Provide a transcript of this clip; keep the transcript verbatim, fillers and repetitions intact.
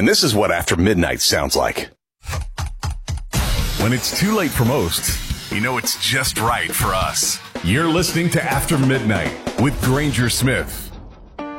And this is what After Midnight sounds like. When it's too late for most, you know it's just right for us. You're listening to After Midnight with Granger Smith.